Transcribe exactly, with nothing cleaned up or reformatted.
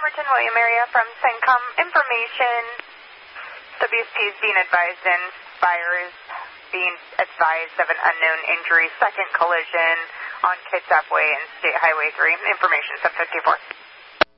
Bremerton, William area from CENTCOM. Information. W S P is being advised in. Buyer is being advised of an unknown injury. Second collision on Kitsap Way and State Highway three. Information seven fifty-four.